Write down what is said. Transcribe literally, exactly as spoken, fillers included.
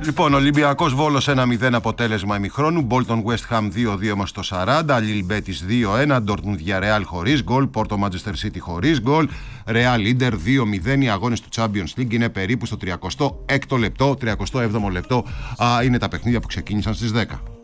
Λοιπόν, Ολυμπιακός Βόλος ένα μηδέν αποτέλεσμα ημιχρόνου. Bolton West Ham δύο δύο μας στο σαράντα. Lille Betis δύο ένα. Dortmund Villarreal χωρίς γκολ. Porto Manchester City χωρίς γκολ. Real Inter δύο μηδέν. Οι αγώνες του Champions League είναι περίπου στο τριακοστό έκτο λεπτό. τριακοστό έβδομο λεπτό α, είναι τα παιχνίδια που ξεκίνησαν στις δέκα.